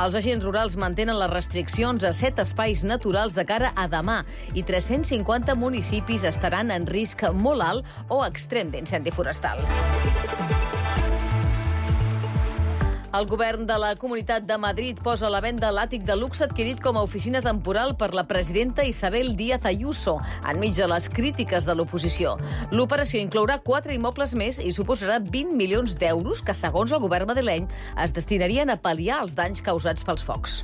Els agents rurals mantenen les restriccions a 7 espais naturals de cara a demà i 350 municipis estaran en risc molt alt o extrem d'incendi forestal. El govern de la Comunitat de Madrid posa a la venda l'àtic de luxe adquirit com a oficina temporal per la presidenta Isabel Díaz Ayuso, enmig de les crítiques de l'oposició. L'operació inclourà 4 immobles més i suposarà 20 milions d'euros que, segons el govern madrileny, es destinarien a pal·liar els danys causats pels focs.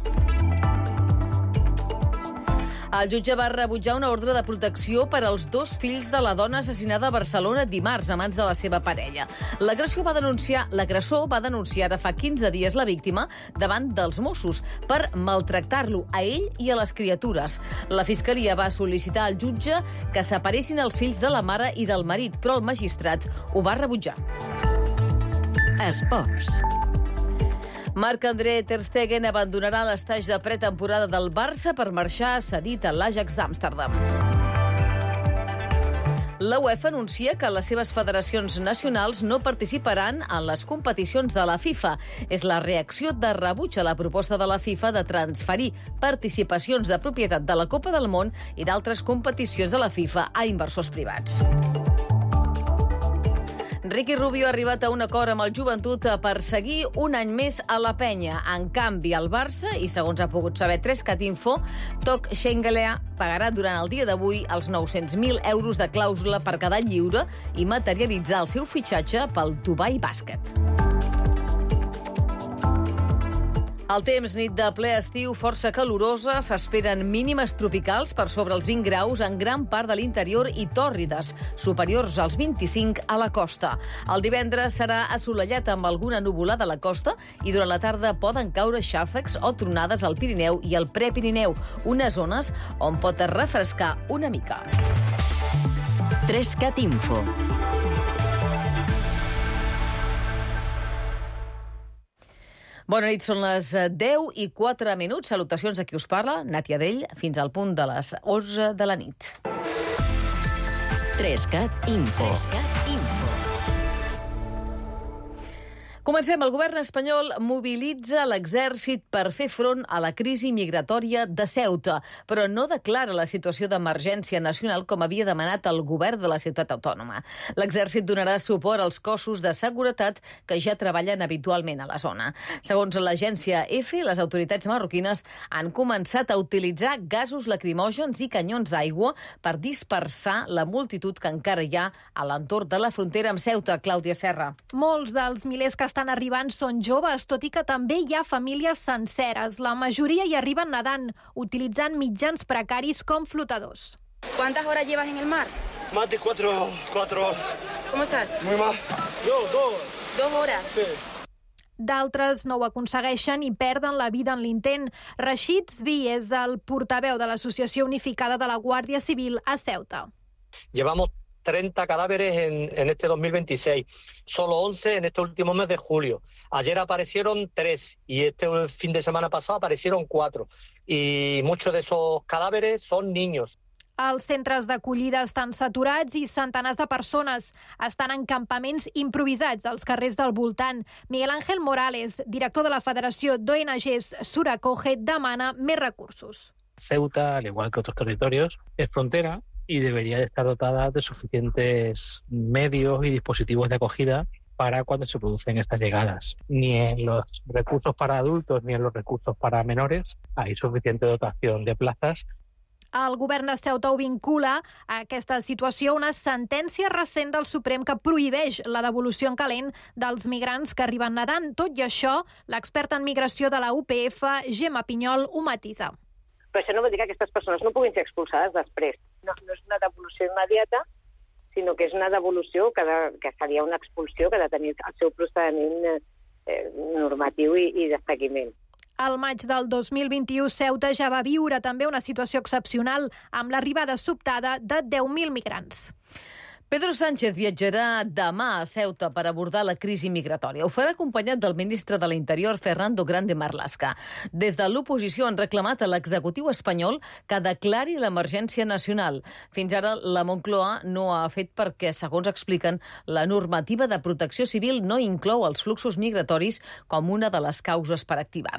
El jutge va rebutjar una ordre de protecció per als 2 fills de la dona assassinada a Barcelona dimarts a mans de la seva parella. L'agressor va denunciar ara fa 15 dies la víctima davant dels Mossos per maltractar-lo a ell i a les criatures. La Fiscalia va sol·licitar al jutge que separessin els fills de la mare i del marit, però el magistrat ho va rebutjar. Esports. Marc-André ter Stegen abandonarà l'estatge de pretemporada del Barça per marxar cedit a l'Ajax d'Amsterdam. La UEFA anuncia que les seves federacions nacionals no participaran en les competicions de la FIFA. És la reacció de rebuig a la proposta de la FIFA de transferir participacions de propietat de la Copa del Món i d'altres competicions de la FIFA a inversors privats. Ricky Rubio ha arribat a un acord amb el Joventut per seguir un any més a la penya. En canvi, el Barça, i segons ha pogut saber 3cat Info, Toc Schengelea pagarà durant el dia d'avui els 900.000 euros de clàusula per quedar lliure i materialitzar el seu fitxatge pel Dubai Bàsquet. El temps, nit de ple estiu, força calorosa, s'esperen mínimes tropicals per sobre els 20 graus en gran part de l'interior i tòrrides, superiors als 25 a la costa. El divendres serà assolellat amb alguna nuvolada a la costa i durant la tarda poden caure xàfecs o tronades al Pirineu i al Prepirineu, unes zones on pot refrescar una mica. 3cat Info. Bona nit, són les 10:04. Salutacions a qui us parla, Nàtia Dell, fins al punt de les 11 de la nit. 3cat Info. Comencem. El govern espanyol mobilitza l'exèrcit per fer front a la crisi migratòria de Ceuta, però no declara la situació d'emergència nacional com havia demanat el govern de la ciutat autònoma. L'exèrcit donarà suport als cossos de seguretat que ja treballen habitualment a la zona. Segons l'agència EFE, les autoritats marroquines han començat a utilitzar gasos lacrimògens i canyons d'aigua per dispersar la multitud que encara hi ha a l'entorn de la frontera amb Ceuta. Clàudia Serra. Molts dels milers que estan arribant són joves, tot i que també hi ha famílies senceres. La majoria hi arriben nedant, utilitzant mitjans precaris com flotadors. ¿Cuántas horas llevas en el mar? Más de 4 horas. ¿Cómo estás? Muy mal. Dos. 2 horas. Sí. D'altres no ho aconsegueixen i perden la vida en l'intent. Rashid Zvi és el portaveu de l'Associació Unificada de la Guàrdia Civil a Ceuta. Llevamos 30 cadáveres en este 2026, solo 11 en este último mes de julio. Ayer aparecieron 3 y este fin de semana pasado aparecieron 4. Y muchos de esos cadáveres son niños. Els centres d'acollida estan saturats i centenars de persones estan en campaments improvisats als carrers del voltant. Miguel Ángel Morales, director de la Federació d'ONGs Suracoge, demana més recursos. Ceuta, al igual que otros territorios, es frontera y debería de estar dotada de suficientes medios y dispositivos de acogida para cuando se producen estas llegadas. Ni en los recursos para adultos ni en los recursos para menores hay suficiente dotación de plazas. El govern de Ceuta ho vincula a aquesta situació una sentència recent del Suprem que prohibeix la devolució en calent dels migrants que arriben nedant. Tot i això, l'experta en migració de la UPF, Gemma Pinyol, ho matisa. Però això no vol dir que aquestes persones no puguin ser expulsades després. No és una devolució immediata, sinó que és una devolució que seria una expulsió que ha de tenir el seu procediment normatiu i de seguiment. Al maig del 2021, Ceuta ja va viure també una situació excepcional amb l'arribada sobtada de 10.000 migrants. Pedro Sánchez viatjarà demà a Ceuta per abordar la crisi migratòria. Ho farà acompanyat del ministre de l'Interior, Fernando Grande Marlaska. Des de l'oposició han reclamat a l'executiu espanyol que declari l'emergència nacional. Fins ara la Moncloa no ho ha fet perquè, segons expliquen, la normativa de protecció civil no inclou els fluxos migratoris com una de les causes per activar-la.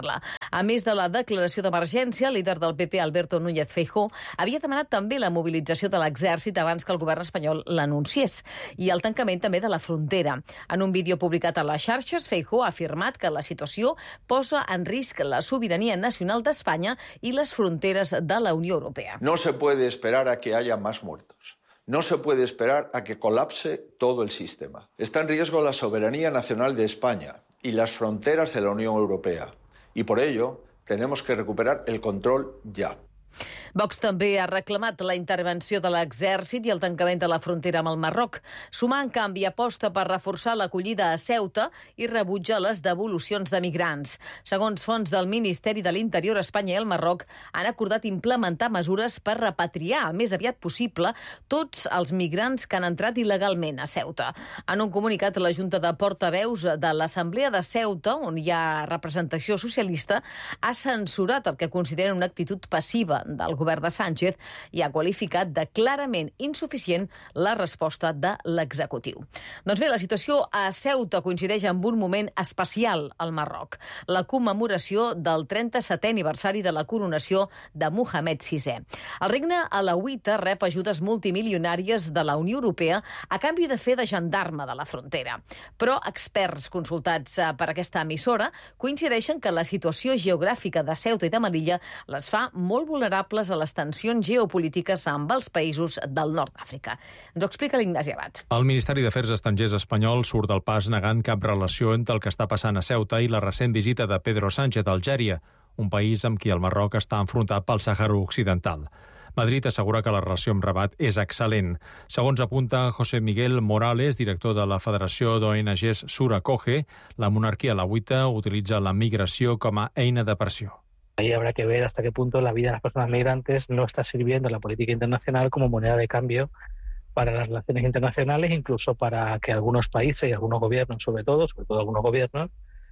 A més de la declaració d'emergència, el líder del PP, Alberto Núñez Feijóo, havia demanat també la mobilització de l'exèrcit abans que el govern espanyol l'anunciés i el tancament també de la frontera. En un vídeo publicat a les xarxes, Feijóo ha afirmat que la situació posa en risc la sobirania nacional d'Espanya y las fronteras de la Unión Europea. No se puede esperar a que haya más muertos. No se puede esperar a que colapse todo el sistema. Está en riesgo la soberanía nacional de España y las fronteras de la Unión Europea. Y por ello tenemos que recuperar el control ya. Vox també ha reclamat la intervenció de l'exèrcit i el tancament de la frontera amb el Marroc. Sumar, en canvi, aposta per reforçar l'acollida a Ceuta i rebutja les devolucions de migrants. Segons fonts del Ministeri de l'Interior, Espanya i el Marroc han acordat implementar mesures per repatriar el més aviat possible tots els migrants que han entrat il·legalment a Ceuta. En un comunicat, la Junta de Portaveus de l'Assemblea de Ceuta, on hi ha representació socialista, ha censurat el que consideren una actitud passiva del govern de Sánchez i ha qualificat de clarament insuficient la resposta de l'executiu. Doncs bé, la situació a Ceuta coincideix amb un moment especial al Marroc, la commemoració del 37è aniversari de la coronació de Mohamed VI. El regne alauita rep ajudes multimilionàries de la Unió Europea a canvi de fer de gendarme de la frontera. Però experts consultats per aquesta emissora coincideixen que la situació geogràfica de Ceuta i de Melilla les fa molt vulnerables a les tensions geopolítiques amb els països del nord d'Àfrica. Ens ho explica l'Ignasi Abad. El Ministeri d'Afers Estrangers espanyol surt del pas negant cap relació entre el que està passant a Ceuta i la recent visita de Pedro Sánchez a Algèria, un país amb qui el Marroc està enfrontat pel Sàhara Occidental. Madrid assegura que la relació amb Rabat és excel·lent. Segons apunta José Miguel Morales, director de la Federació d'ONGs Suracoge, la monarquia alauita utilitza la migració com a eina de pressió. Ahí habrá que ver hasta qué punto la vida de las personas migrantes no está sirviendo en la política internacional como moneda de cambio para las relaciones internacionales, incluso para que algunos países y algunos gobiernos, sobre todo algunos gobiernos,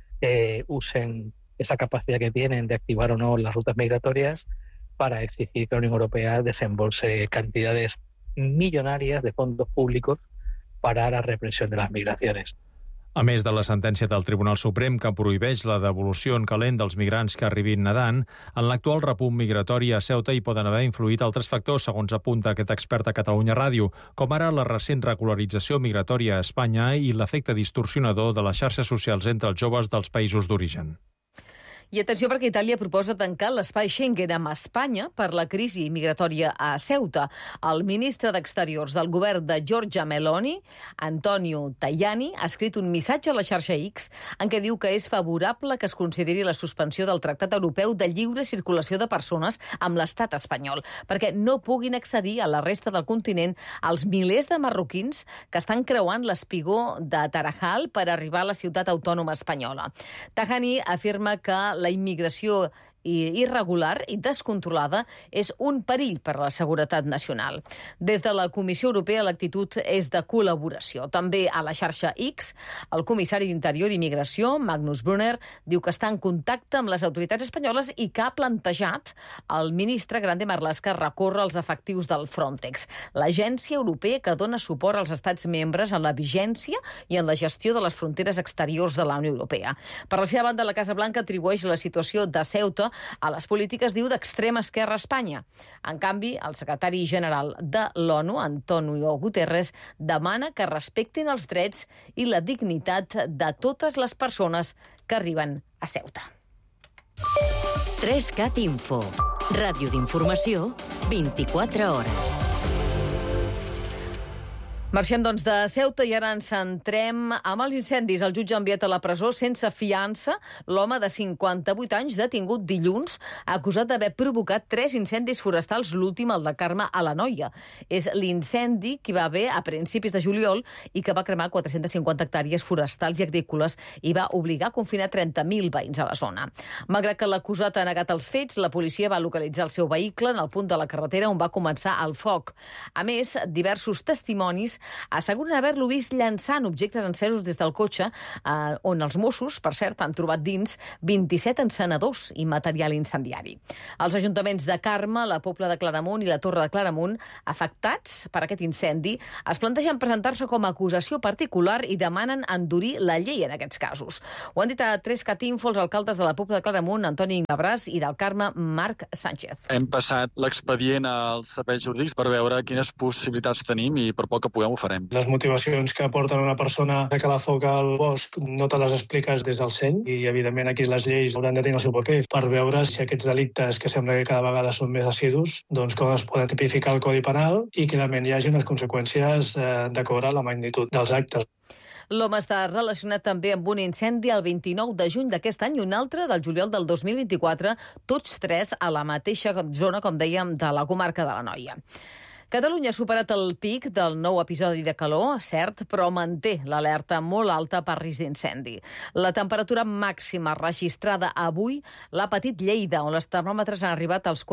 usen esa capacidad que tienen de activar o no las rutas migratorias para exigir que la Unión Europea desembolse cantidades millonarias de fondos públicos para la represión de las migraciones. A més de la sentència del Tribunal Suprem que prohibeix la devolució en calent dels migrants que arribin nedant, en l'actual repunt migratori a Ceuta hi poden haver influït altres factors, segons apunta aquest expert a Catalunya Ràdio, com ara la recent regularització migratòria a Espanya i l'efecte distorsionador de les xarxes socials entre els joves dels països d'origen. I atenció perquè Itàlia proposa tancar l'espai Schengen amb Espanya per la crisi migratòria a Ceuta. El ministre d'Exteriors del govern de Giorgia Meloni, Antonio Tajani, ha escrit un missatge a la xarxa X en què diu que és favorable que es consideri la suspensió del Tractat Europeu de lliure circulació de persones amb l'estat espanyol, perquè no puguin accedir a la resta del continent els milers de marroquins que estan creuant l'espigó de Tarajal per arribar a la ciutat autònoma espanyola. Tajani afirma que la immigració irregular i descontrolada és un perill per a la seguretat nacional. Des de la Comissió Europea l'actitud és de col·laboració. També a la xarxa X, el comissari d'Interior i Migració, Magnus Brunner, diu que està en contacte amb les autoritats espanyoles i que ha plantejat al ministre Grande Marlaska recórrer als efectius del Frontex, l'agència europea que dona suport als estats membres en la vigència i en la gestió de les fronteres exteriors de la Unió Europea. Per la seva banda, la Casa Blanca atribueix la situació de Ceuta a les polítiques, diu, d'extrema esquerra a Espanya. En canvi, el secretari general de l'ONU, Antonio Guterres, demana que respectin els drets i la dignitat de totes les persones que arriben a Ceuta. 3CAT Info. Ràdio d'informació, 24 hores. Marxem, doncs, de Ceuta i ara ens centrem amb els incendis. El jutge ha enviat a la presó sense fiança l'home de 58 anys detingut dilluns, acusat d'haver provocat 3 incendis forestals, l'últim, el de Carme, a l'Anoia. És l'incendi que va haver a principis de juliol i que va cremar 450 hectàrees forestals i agrícoles i va obligar a confinar 30.000 veïns a la zona. Malgrat que l'acusat ha negat els fets, la policia va localitzar el seu vehicle en el punt de la carretera on va començar el foc. A més, diversos testimonis asseguren haver-lo vist llançant objectes encesos des del cotxe, on els Mossos, per cert, han trobat dins 27 encenedors i material incendiari. Els ajuntaments de Carme, la Pobla de Claramunt i la Torre de Claramunt, afectats per aquest incendi, es plantegen presentar-se com a acusació particular i demanen endurir la llei en aquests casos. Ho han dit a 3cat Info els alcaldes de la Pobla de Claramunt, Antoni Gabràs, i del Carme, Marc Sánchez. Hem passat l'expedient als serveis jurídics per veure quines possibilitats tenim i per poc que puguem ho farem. Les motivacions que porten una persona a calar foc al bosc no te les expliques des del seny i, evidentment, aquí les lleis hauran de tenir el seu paper per veure si aquests delictes, que sembla que cada vegada són més assidus, doncs com es poden tipificar el Codi Penal i que realment hi hagi unes conseqüències d'acord a la magnitud dels actes. L'home està relacionat també amb un incendi el 29 de juny d'aquest any i un altre del juliol del 2024, tots tres a la mateixa zona, com dèiem, de la comarca de l'Anoia. Catalunya ha superat el pic del nou episodi de calor, cert, però manté l'alerta molt alta per risc d'incendi. La temperatura màxima registrada avui l'ha patit Lleida, on els termòmetres han arribat als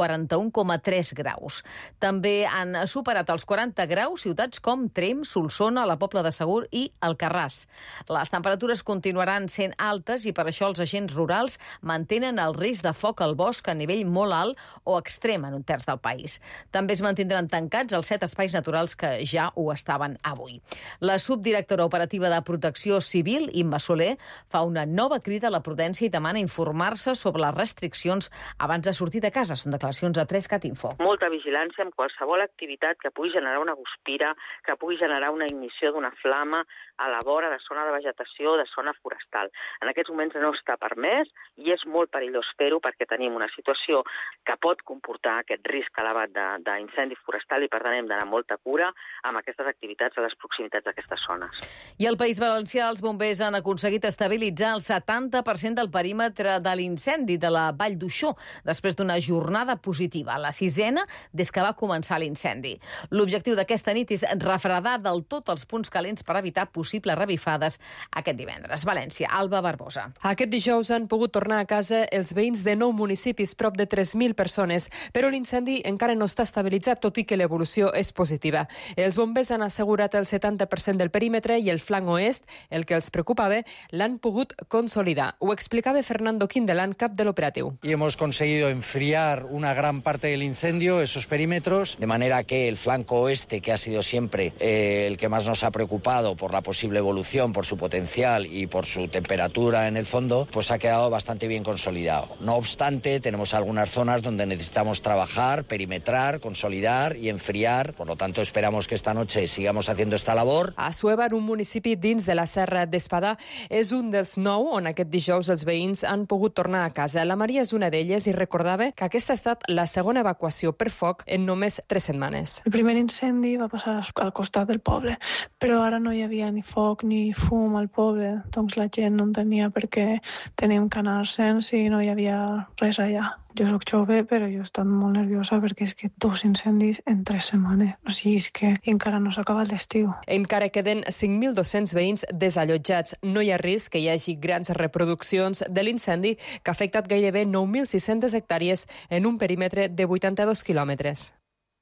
41,3 graus. També han superat els 40 graus ciutats com Tremp, Solsona, la Pobla de Segur i Alcarràs. Les temperatures continuaran sent altes i per això els agents rurals mantenen el risc de foc al bosc a nivell molt alt o extrem en un terç del país. També es mantindran tancats els 7 espais naturals que ja ho estaven avui. La subdirectora operativa de Protecció Civil, Imma Soler, fa una nova crida a la prudència i demana informar-se sobre les restriccions abans de sortir de casa. Són declaracions a 3cat Info. Molta vigilància amb qualsevol activitat que pugui generar una guspira, que pugui generar una ignició d'una flama a la vora de zona de vegetació o de zona forestal. En aquests moments no està permès i és molt perillós fer-ho perquè tenim una situació que pot comportar aquest risc elevat d'incendi forestal i per tant hem d'anar amb molta cura amb aquestes activitats a les proximitats d'aquestes zones. I al País Valencià els bombers han aconseguit estabilitzar el 70% del perímetre de l'incendi de la Vall d'Uixó després d'una jornada positiva, la 6ª des que va començar l'incendi. L'objectiu d'aquesta nit és refredar del tot els punts calents per evitar possibles revifades aquest divendres. València, Alba Barbosa. Aquest dijous han pogut tornar a casa els veïns de 9 municipis, prop de 3.000 persones, però l'incendi encara no està estabilitzat, tot i que l'evolució és positiva. Els bombers han assegurat el 70% del perímetre i el flanc oest, el que els preocupava, l'han pogut consolidar. Ho explicava Fernando Quindelán, cap de l'operatiu. Y hemos conseguido enfriar una gran parte del incendio, esos perímetros, de manera que el flanco oeste, que ha sido siempre el que más nos ha preocupado por la posible evolución, por su potencial y por su temperatura en el fondo, pues ha quedado bastante bien consolidado. No obstante, tenemos algunas zonas donde necesitamos trabajar, perimetrar, consolidar y enfriar. Por lo tanto, esperamos que esta noche sigamos haciendo esta labor. Assuévar, un municipi dins de la Serra d'Espadà, és un dels 9 on aquest dijous els veïns han pogut tornar a casa. La Maria és una d'elles i recordava que aquesta ha estat la segona evacuació per foc en només 3 setmanes. El primer incendi va passar al costat del poble, però ara no hi havia ni foc ni fum al poble, doncs la gent no entenia per què teníem que anar sense i no hi havia res allà. Jo soc jove, però jo he estat molt nerviosa perquè és que 2 incendis en 3 setmanes. O sigui, és que encara no s'ha acabat l'estiu. Encara queden 5.200 veïns desallotjats. No hi ha risc que hi hagi grans reproduccions de l'incendi que ha afectat gairebé 9.600 hectàrees en un perímetre de 82 quilòmetres.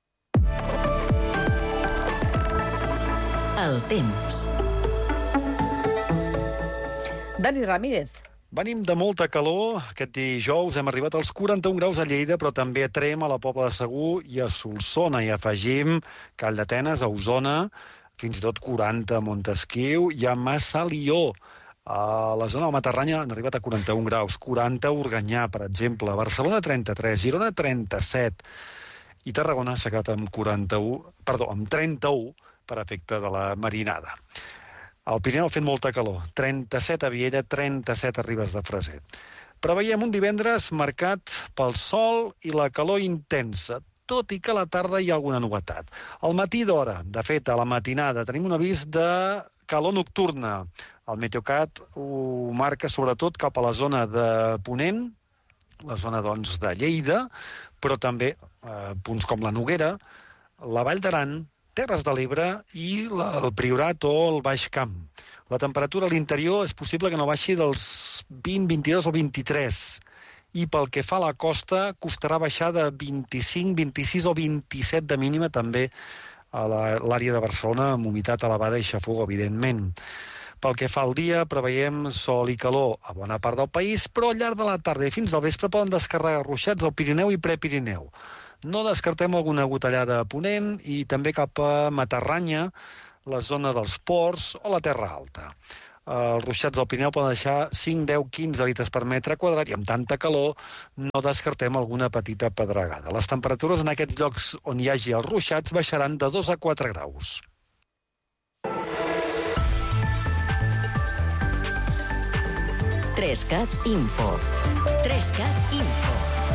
El temps. Dani Ramírez. Venim de molta calor. Aquest dijous hem arribat als 41 graus a Lleida, però també a Tremp, a la Pobla de Segur i a Solsona. I afegim Call d'Atenes, a Osona, fins i tot 40 a Montesquiu i a Massalió. A la zona del Matarranya han arribat a 41 graus, 40 a Organyà, per exemple, a Barcelona 33, Girona 37 i Tarragona s'ha quedat amb 31 per efecte de la marinada. Al Pirineu ha fet molta calor, 37 a Viella, 37 a Ribes de Freser. Preveiem un divendres marcat pel sol i la calor intensa, tot i que a la tarda hi ha alguna novetat. Al matí d'hora, de fet, a la matinada, tenim un avís de calor nocturna. El Meteocat ho marca sobretot cap a la zona de Ponent, la zona doncs, de Lleida, però també punts com la Noguera, la Vall d'Aran, Terres de l'Ebre i el Priorat o el Baix Camp. La temperatura a l'interior és possible que no baixi dels 20, 22 o 23. I pel que fa a la costa, costarà baixar de 25, 26 o 27 de mínima també a l'àrea de Barcelona amb humitat elevada i xafogor, evidentment. Pel que fa al dia, preveiem sol i calor a bona part del país, però al llarg de la tarda i fins al vespre poden descarregar ruixats al Pirineu i Prepirineu. No descartem alguna gotellada a Ponent i també cap a Matarranya, la zona dels ports o la Terra Alta. Els ruixats del Pirineu poden deixar 5, 10, 15 litres per metre quadrat i amb tanta calor no descartem alguna petita pedregada. Les temperatures en aquests llocs on hi hagi els ruixats baixaran de 2 a 4 graus. Trescat Info. Trescat Info.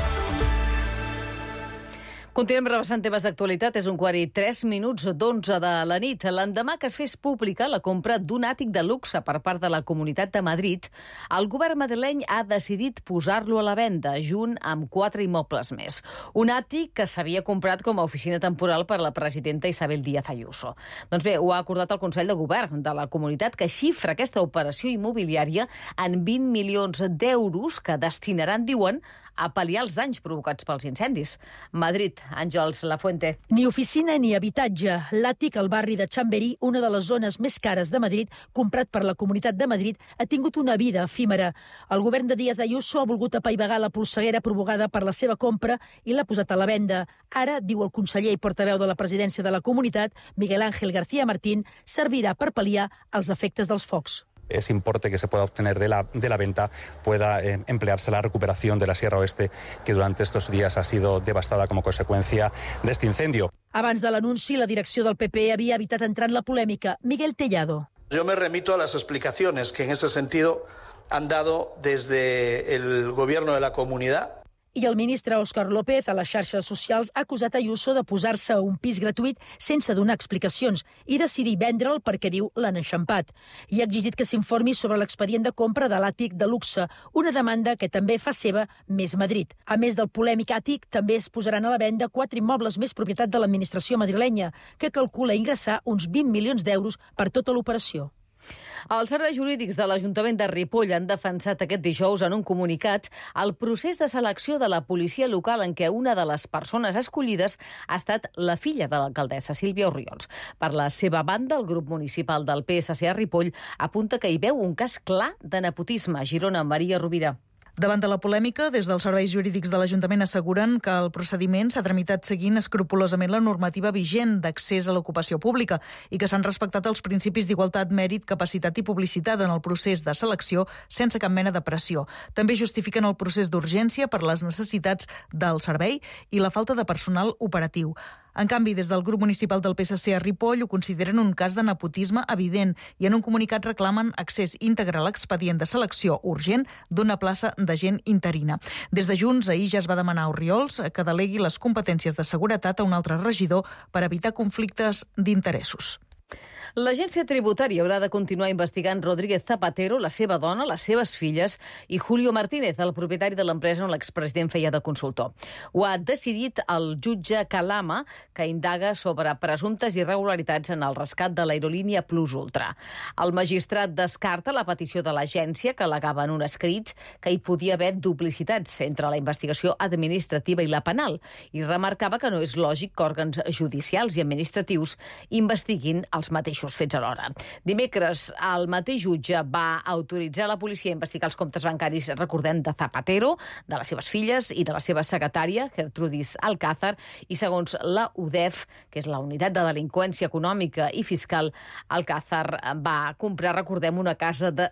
Continuem rebassant temes d'actualitat. És 1:03 d'11 de la nit. L'endemà que es fes pública la compra d'un àtic de luxe per part de la Comunitat de Madrid, el govern madrileny ha decidit posar-lo a la venda, junt amb 4 immobles més. Un àtic que s'havia comprat com a oficina temporal per la presidenta Isabel Díaz Ayuso. Doncs bé, ho ha acordat el Consell de Govern de la Comunitat, que xifra aquesta operació immobiliària en 20 milions d'euros que destinaran, diuen, a pal·liar els danys provocats pels incendis. Madrid, Àngels Lafuente. Ni oficina ni habitatge. L'àtic al barri de Chamberí, una de les zones més cares de Madrid, comprat per la Comunitat de Madrid, ha tingut una vida efímera. El govern de Díaz Ayuso ha volgut apaivagar la polseguera provocada per la seva compra i l'ha posat a la venda. Ara, diu el conseller i portaveu de la presidència de la Comunitat, Miguel Ángel García Martín, servirà per pal·liar els efectes dels focs. Ese importe que se pueda obtener de la venta pueda emplearse en la recuperación de la Sierra Oeste, que durante estos días ha sido devastada como consecuencia de este incendio. Abans de l'anunci, la direcció del PP havia evitat entrar en la polèmica. Miguel Tellado. Yo me remito a las explicaciones que en ese sentido han dado desde el gobierno de la comunidad. I el ministre Òscar López a les xarxes socials ha acusat Ayuso de posar-se a un pis gratuït sense donar explicacions i decidir vendre'l perquè, diu, l'han enxampat. I ha exigit que s'informi sobre l'expedient de compra de l'àtic de luxe, una demanda que també fa seva Més Madrid. A més del polèmic àtic, també es posaran a la venda 4 immobles més propietat de l'administració madrilenya, que calcula ingressar uns 20 milions d'euros per tota l'operació. Els serveis jurídics de l'Ajuntament de Ripoll han defensat aquest dijous en un comunicat el procés de selecció de la policia local en què una de les persones escollides ha estat la filla de l'alcaldessa, Sílvia Orriols. Per la seva banda, el grup municipal del PSC a Ripoll apunta que hi veu un cas clar de nepotisme. Girona, Maria Rovira. Davant de la polèmica, des dels serveis jurídics de l'Ajuntament asseguren que el procediment s'ha tramitat seguint escrupolosament la normativa vigent d'accés a l'ocupació pública i que s'han respectat els principis d'igualtat, mèrit, capacitat i publicitat en el procés de selecció sense cap mena de pressió. També justifiquen el procés d'urgència per les necessitats del servei i la falta de personal operatiu. En canvi, des del grup municipal del PSC a Ripoll ho consideren un cas de nepotisme evident i en un comunicat reclamen accés íntegre a l'expedient de selecció urgent d'una plaça d'agent interina. Des de Junts, ahir ja es va demanar a Orriols que delegui les competències de seguretat a un altre regidor per evitar conflictes d'interessos. L'agència tributària haurà de continuar investigant Rodríguez Zapatero, la seva dona, les seves filles i Julio Martínez, el propietari de l'empresa on l'expresident feia de consultor. Ho ha decidit el jutge Calama, que indaga sobre presumptes irregularitats en el rescat de l'aerolínia Plus Ultra. El magistrat descarta la petició de l'agència, que al·legava en un escrit que hi podia haver duplicitats entre la investigació administrativa i la penal, i remarcava que no és lògic que òrgans judicials i administratius investiguin els mateixos fets alhora. Dimecres, el mateix jutge va autoritzar la policia a investigar els comptes bancaris, recordem, de Zapatero, de les seves filles i de la seva secretària, Gertrudis Alcázar, i segons la UDEF, que és la Unitat de Delinqüència Econòmica i Fiscal, Alcázar va comprar, recordem, una casa de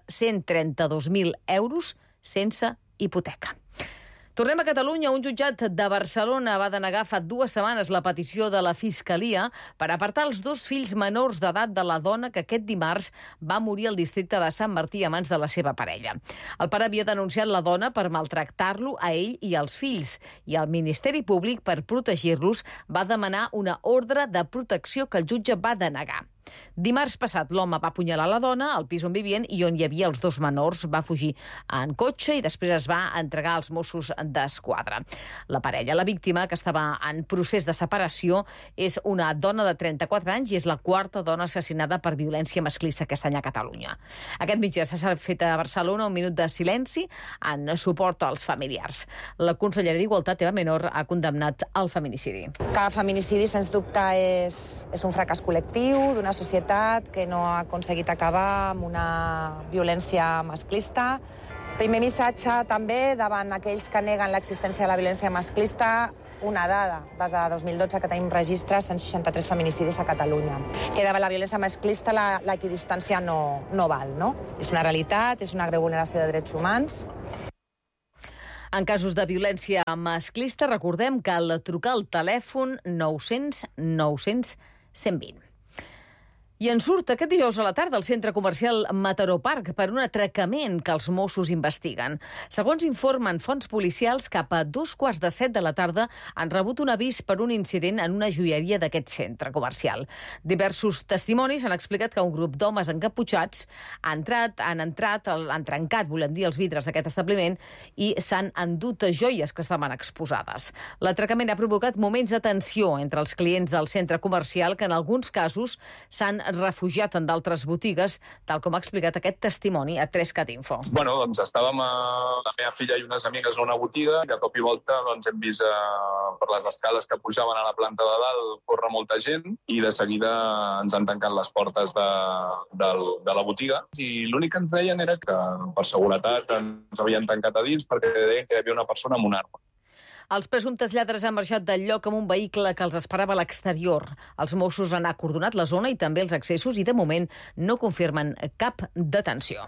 132.000 euros sense hipoteca. Tornem a Catalunya. Un jutjat de Barcelona va denegar fa 2 setmanes la petició de la Fiscalia per apartar els 2 fills menors d'edat de la dona que aquest dimarts va morir al districte de Sant Martí a mans de la seva parella. El pare havia denunciat la dona per maltractar-lo a ell i als fills, i el Ministeri Públic, per protegir-los, va demanar una ordre de protecció que el jutge va denegar. Dimarts passat, l'home va apunyalar la dona al pis on vivien i on hi havia els 2 menors. Va fugir en cotxe i després es va entregar als Mossos d'Esquadra. La parella, la víctima, que estava en procés de separació, és una dona de 34 anys i és la 4ª dona assassinada per violència masclista aquest any a Catalunya. Aquest migdia s'ha fet a Barcelona un minut de silenci en suport als familiars. La consellera d'Igualtat, Eva Menor, ha condemnat el feminicidi. Cada feminicidi, sens dubte, és un fracàs col·lectiu d'una societat que no ha aconseguit acabar amb una violència masclista. Primer missatge també davant aquells que neguen l'existència de la violència masclista, una dada, des de 2012 que tenim registres 163 feminicidis a Catalunya. Que davant la violència masclista l'equidistància no val, no? És una realitat, és una greu vulneració de drets humans. En casos de violència masclista, recordem que cal trucar al telèfon 900 900 120. I en surt aquest dijous a la tarda al centre comercial Mataró Park per un atracament que els Mossos investiguen. Segons informen fonts policials, cap a 6:15 de la tarda han rebut un avís per un incident en una joieria d'aquest centre comercial. Diversos testimonis han explicat que un grup d'homes encaputxats han trencat, volem dir, els vidres d'aquest establiment i s'han endut joies que estaven exposades. L'atracament ha provocat moments de tensió entre els clients del centre comercial que en alguns casos s'han refugiat en d'altres botigues, tal com ha explicat aquest testimoni a 3cat Info. Bueno, doncs estàvem la meva filla i unes amigues a una botiga i de cop i volta doncs, hem vist per les escales que pujaven a la planta de dalt córrer molta gent i de seguida ens han tancat les portes de la botiga i l'únic que ens deien era que per seguretat ens havien tancat a dins perquè deien que hi havia una persona amb una arma. Els presumptes lladres han marxat del lloc amb un vehicle que els esperava a l'exterior. Els Mossos han acordonat la zona i també els accessos i, de moment, no confirmen cap detenció.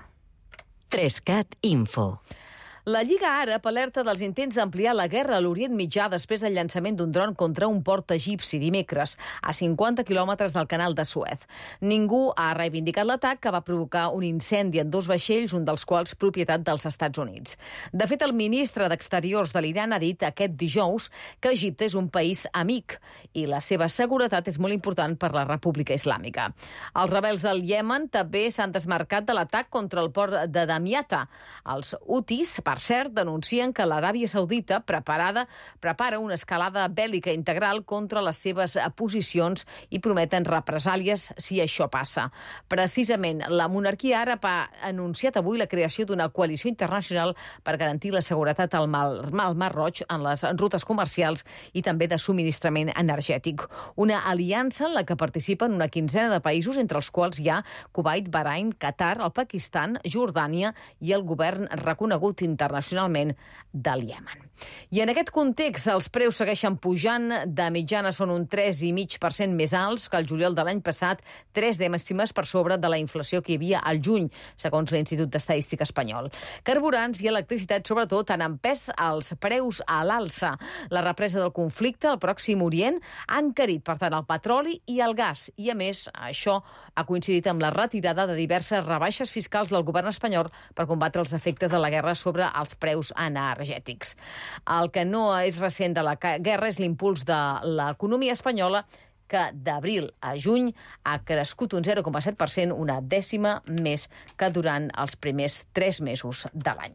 3cat Info. La Lliga Àrab alerta dels intents d'ampliar la guerra a l'Orient Mitjà després del llançament d'un dron contra un port egipci dimecres, a 50 quilòmetres del canal de Suez. Ningú ha reivindicat l'atac, que va provocar un incendi en 2 vaixells, un dels quals propietat dels Estats Units. De fet, el ministre d'Exteriors de l'Iran ha dit aquest dijous que Egipte és un país amic i la seva seguretat és molt important per la República Islàmica. Els rebels del Iemen també s'han desmarcat de l'atac contra el port de Damiata. Els Houthis, per cert, denuncien que l'Aràbia Saudita prepara una escalada bèl·lica integral contra les seves posicions i prometen represàlies si això passa. Precisament, la monarquia àrab ha anunciat avui la creació d'una coalició internacional per garantir la seguretat al Mar Roig en les rutes comercials i també de subministrament energètic. Una aliança en la que participen una quinzena de països, entre els quals hi ha Kuwait, Bahrain, Qatar, el Pakistan, Jordània i el govern reconegut internacionalment del Iemen. I en aquest context, els preus segueixen pujant. De mitjana són un 3,5% més alts que el juliol de l'any passat, 3 dècimes per sobre de la inflació que hi havia al juny, segons l'Institut d'Estadística espanyol. Carburants i electricitat, sobretot, han empès els preus a l'alça. La represa del conflicte al Pròxim Orient ha encarit, per tant, el petroli i el gas. I, a més, això ha coincidit amb la retirada de diverses rebaixes fiscals del govern espanyol per combatre els efectes de la guerra sobre els preus energètics. El que no és recent de la guerra és l'impuls de l'economia espanyola, que d'abril a juny ha crescut un 0,7%, una dècima més que durant els primers 3 mesos de l'any.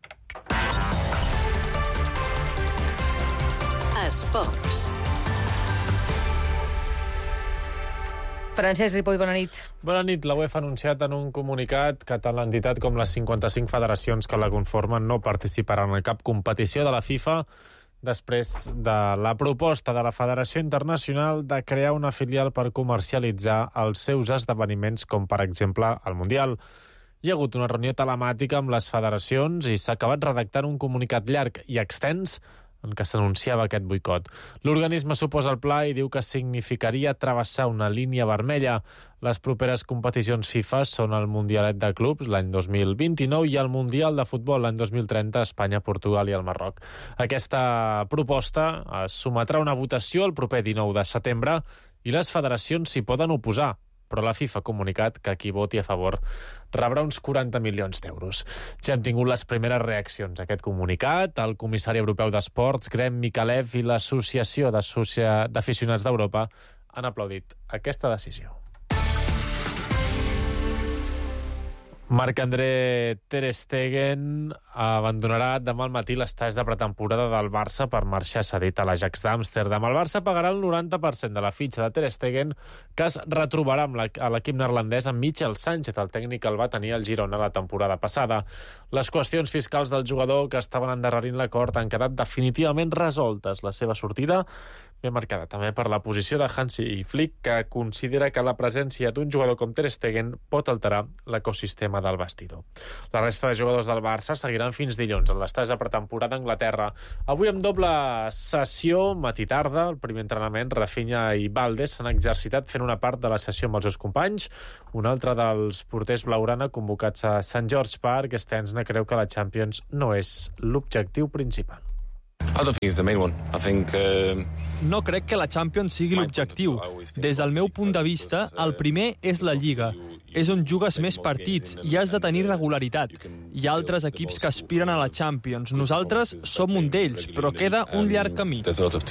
Esports. Francesc Ripoll, bona nit. Bona nit. La UEFA ha anunciat en un comunicat que tant l'entitat com les 55 federacions que la conformen no participaran en cap competició de la FIFA després de la proposta de la Federació Internacional de crear una filial per comercialitzar els seus esdeveniments, com per exemple el Mundial. Hi ha hagut una reunió telemàtica amb les federacions i s'ha acabat redactant un comunicat llarg i extens en què s'anunciava aquest boicot. L'organisme s'oposa al pla i diu que significaria travessar una línia vermella. Les properes competicions FIFA són el Mundialet de Clubs l'any 2029 i el Mundial de Futbol l'any 2030 a Espanya, Portugal i el Marroc. Aquesta proposta es sometrà a una votació el proper 19 de setembre i les federacions s'hi poden oposar, però la FIFA ha comunicat que qui voti a favor rebrà uns 40 milions d'euros. Ja hem tingut les primeres reaccions a aquest comunicat. El comissari europeu d'Esports, Graham Mikalev, i l'Associació d'Aficionats d'Europa han aplaudit aquesta decisió. Marc-André Ter Stegen abandonarà demà al matí l'estaix de pretemporada del Barça per marxar cedit a l'Ajax d'Amsterdam. El Barça pagarà el 90% de la fitxa de Ter Stegen, que es retrobarà amb l'equip neerlandès amb Michel Sánchez, el tècnic que el va tenir al Girona la temporada passada. Les qüestions fiscals del jugador que estaven endarrerint l'acord han quedat definitivament resoltes. La seva sortida ben marcada també per la posició de Hansi Flick, que considera que la presència d'un jugador com Ter Stegen pot alterar l'ecosistema del vestidor. La resta de jugadors del Barça seguiran fins dilluns en l'estaix de pretemporada a Anglaterra. Avui amb doble sessió, matí-tarda, el primer entrenament, Rafinha i Valdés s'han exercitat fent una part de la sessió amb els seus companys. Un altre dels porters blaugrana convocats a St. George Park, Stensna creu que la Champions no és l'objectiu principal. No crec que la Champions sigui l'objectiu. Des del meu punt de vista, el primer és la Lliga. És on jugues més partits i has de tenir regularitat. Hi ha altres equips que aspiren a la Champions. Nosaltres som un d'ells, però queda un llarg camí.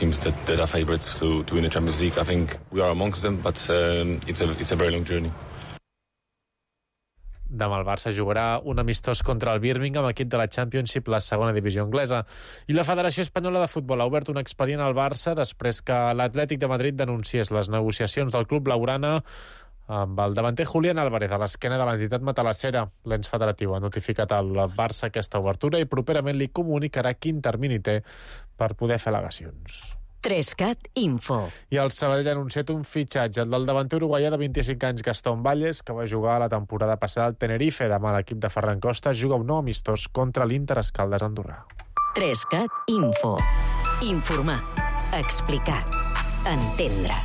Demà el Barça jugarà un amistós contra el Birmingham, equip de la Championship, la segona divisió anglesa. I la Federació Espanyola de Futbol ha obert un expedient al Barça després que l'Atlètic de Madrid denunciés les negociacions del club blaugrana amb el davanter Julián Álvarez a l'esquena de l'entitat matalassera. L'ens federatiu ha notificat al Barça aquesta obertura i properament li comunicarà quin termini té per poder fer al·legacions. 3CAT Info. I el Sabadell ha anunciat un fitxatge, el del davanter uruguaià de 25 anys Gastón Valles, que va jugar la temporada passada al Tenerife. Demà l'equip de Ferran Costa juga un nou amistós contra l'Inter Escaldes Andorrà. 3CAT Info. Informar. Explicar. Entendre.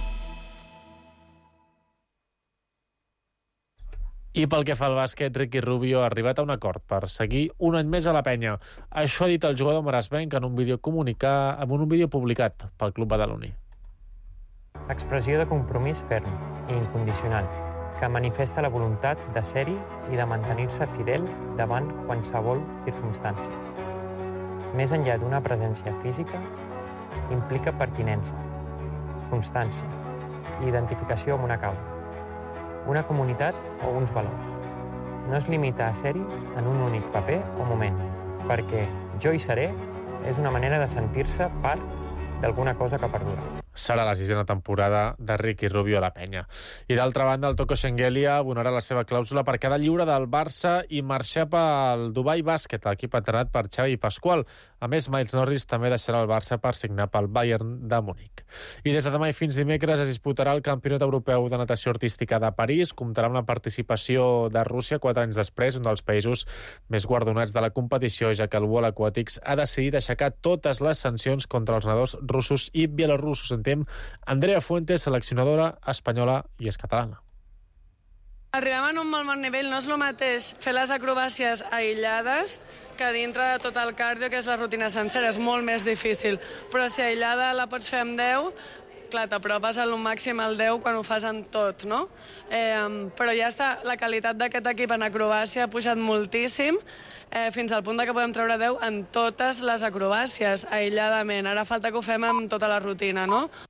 I pel que fa al bàsquet, Ricky Rubio ha arribat a un acord per seguir un any més a la penya. Això ha dit el jugador maresmenc en un vídeo publicat pel club badaloní. Expressió de compromís ferm i incondicional, que manifesta la voluntat de ser-hi i de mantenir-se fidel davant qualsevol circumstància. Més enllà d'una presència física, implica pertinença, constància i identificació amb una causa, una comunitat o uns valors. No es limita a ser-hi en un únic paper o moment, perquè jo hi seré és una manera de sentir-se part d'alguna cosa que perdura. Serà la 6ª temporada de Ricky Rubio a la penya. I d'altra banda, el Toko Shengelia abonarà la seva clàusula per quedar lliure del Barça i marxar pel Dubai Bàsquet, l'equip entrenat per Xavi Pasqual. A més, Miles Norris també deixarà el Barça per signar pel Bayern de Múnich. I des de demà i fins dimecres es disputarà el Campionat Europeu de Natació Artística de París. Comptarà amb la participació de Rússia 4 anys després, un dels països més guardonats de la competició, ja que el World Aquatics ha decidit aixecar totes les sancions contra els nedadors russos i bielorussos. Andrea Fuentes, seleccionadora espanyola i és catalana. Arribem a un molt bon nivell. No és el mateix fer les acrobàcies aïllades que dintre de tot el cardio, que és la rutina sencera. És molt més difícil. Però si aïllada la pots fer amb 10, clar, t'apropes al màxim al 10 quan ho fas en tot, no? Però ja està, la qualitat d'aquest equip en acrobàcia ha pujat moltíssim, fins al punt que podem treure 10 en totes les acrobàcies, aïlladament. Ara falta que ho fem amb tota la rutina, no?